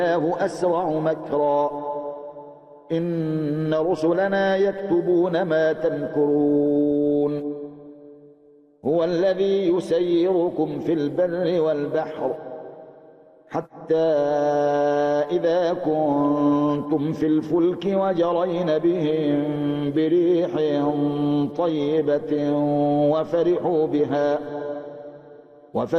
الله أسرع مكرا إن رسلنا يكتبون ما تمكرون هو الذي يسيركم في البر والبحر حتى إذا كنتم في الفلك وجرين بهم بريح طيبة وفرحوا بها